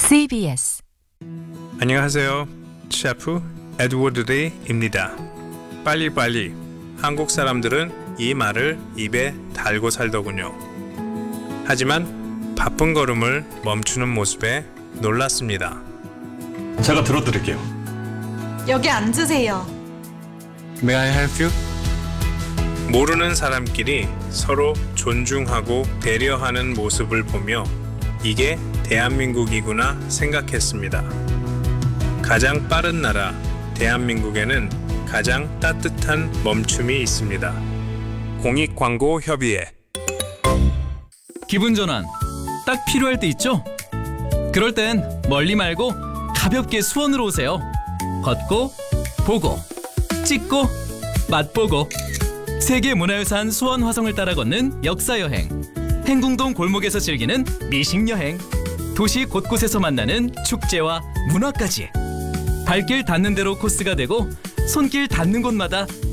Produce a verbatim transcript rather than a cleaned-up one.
씨비에스 안녕하세요. 셰프 에드워드 리입니다. 빨리빨리. 한국 사람들은 이 말을 입에 달고 살더군요. 하지만 바쁜 걸음을 멈추는 모습에 놀랐습니다. 제가 들어드릴게요. 여기 앉으세요. May I help you? 모르는 사람끼리 서로 존중하고 배려하는 모습을 보며 이게 대한민국이구나 생각했습니다. 가장 빠른 나라 대한민국에는 가장 따뜻한 멈춤이 있습니다. 공익광고협의회. 기분 전환 딱 필요할 때 있죠? 그럴 땐 멀리 말고 가볍게 수원으로 오세요. 걷고 보고 찍고 맛보고 세계문화유산 수원 화성을 따라 걷는 역사여행, 행궁동 골목에서 즐기는 미식여행, 도시 곳곳에서 만나는 축제와 문화까지 발길 닿는 대로 코스가 되고 손길 닿는 곳마다